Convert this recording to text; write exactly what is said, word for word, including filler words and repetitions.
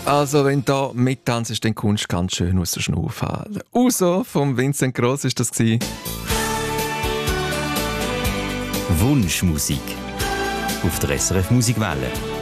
Also, wenn du da mittanzt, ist, dann kommst du ganz schön aus der Schnaufe. Uso vom Vincent Gross ist das gewesen. Wunschmusik auf der S R F Musikwelle.